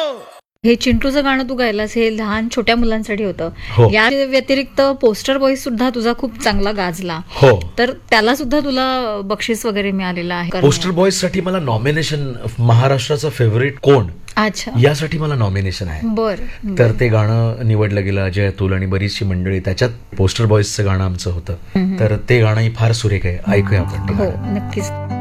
हे चिंटूचं गाणं तू गायलास हे लहान छोट्या मुलांसाठी होतं. हो. या व्यतिरिक्त पोस्टर बॉयज सुद्धा तुझा खूप चांगला गाजला. हो. तर त्याला सुद्धा तुला बक्षीस वगैरे मिळालेलं आहे. पोस्टर बॉयज साठी मला नॉमिनेशन, महाराष्ट्राचं फेवरेट कोण अच्छा, यासाठी मला नॉमिनेशन आहे. बर. तर ते गाणं निवडलं गेलं. अजय अतुल आणि बरीचशी मंडळी, त्याच्यात पोस्टर बॉयजचं गाणं आमचं होतं. तर ते गाणंही फार सुरेख आहे. ऐकूया आपण ते हो, गाणं. नक्कीच.